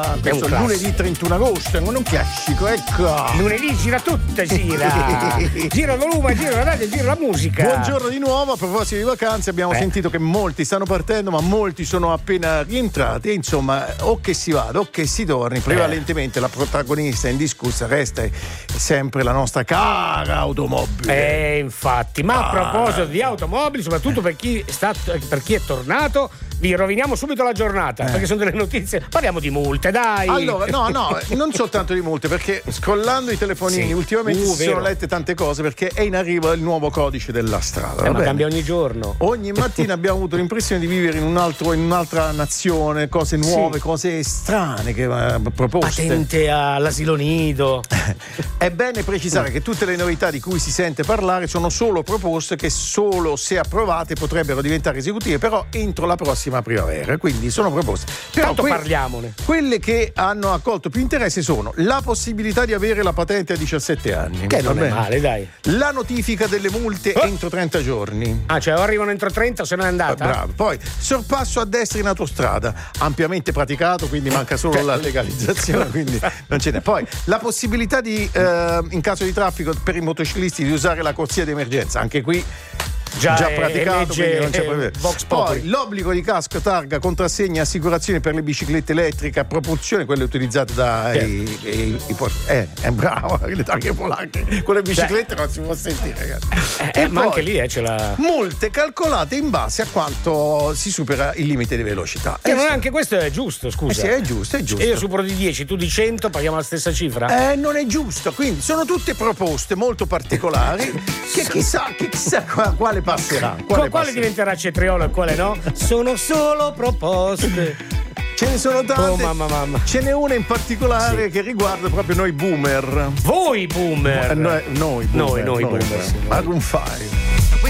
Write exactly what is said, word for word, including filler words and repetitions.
gira questo lunedì trentuno agosto, non chiascico, ecco. Lunedì gira tutto, gira. Gira la lume, gira la radio, gira la musica. Buongiorno di nuovo. A proposito di vacanze, abbiamo eh. sentito che molti stanno partendo, ma molti sono appena rientrati. E insomma, o che si vada o che si torni, prevalentemente eh. la protagonista indiscussa resta sempre la nostra cara automobile. Eh, infatti. Ma ah. a proposito di automobili, soprattutto per chi, sta, per chi è tornato, vi roviniamo subito la giornata, eh. perché sono delle notizie. Parliamo di multe, dai. Allora, no, no, non soltanto di multe, perché scrollando i telefonini sì. ultimamente uh, si sono lette tante cose, perché è in arrivo il nuovo codice della strada. Eh, ma cambia ogni giorno. Ogni mattina abbiamo avuto l'impressione di vivere in un altro, in un'altra nazione, cose nuove, sì. cose strane che uh, proposte. Patente all'asilo nido. È bene precisare che tutte le novità di cui si sente parlare sono solo proposte che solo se approvate potrebbero diventare esecutive, però entro la prossima primavera, quindi sono proposte. Però Tanto que- parliamone. Quelle che hanno accolto più interesse sono la possibilità di avere la patente a diciassette anni, che non è male, dai. La notifica delle multe oh. entro trenta giorni. Ah, cioè arrivano entro trenta, se non è andata? Bravo. Poi sorpasso a destra in autostrada, ampiamente praticato, quindi manca solo la legalizzazione, quindi non ce n'è. Poi la possibilità di eh, in caso di traffico per i motociclisti di usare la corsia di emergenza, anche qui Già, già praticato, legge, quindi non c'è problema. Poi popoli. l'obbligo di casco, targa, contrassegno e assicurazione per le biciclette elettriche a propulsione, quelle utilizzate da yeah. i, i, i, eh, è bravo, le targhe polacche con le biciclette cioè. non si può sentire, ragazzi. Eh, e ma poi, anche lì eh, ce l'ha. Multe calcolate in base a quanto si supera il limite di velocità. E eh, non è anche questo è giusto, scusa. Eh sì, è giusto, è giusto. E io supero di dieci, tu di cento, paghiamo la stessa cifra? Eh, non è giusto, quindi sono tutte proposte molto particolari che chissà, che chissà quale passerà. Quale Quale diventerà cetriolo e quale no? Sono solo proposte. Ce ne sono tante. Oh mamma mamma. Ce n'è una in particolare sì. che riguarda proprio noi boomer. Voi boomer. Noi, noi boomer. Noi, noi, noi boomer. boomer. Maroon five.